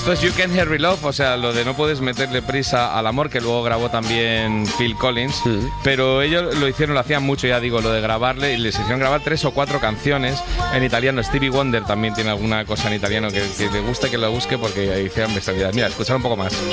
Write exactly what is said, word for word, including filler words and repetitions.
Esto es You Can't Hurry Love, o sea, lo de no puedes meterle prisa al amor, que luego grabó también Phil Collins, mm. pero ellos lo hicieron, lo hacían mucho, ya digo, lo de grabarle, y les hicieron grabar tres o cuatro canciones en italiano. Stevie Wonder también tiene alguna cosa en italiano que, que le gusta que lo busque porque hicieron bestialidad. Mira, escuchar un poco más.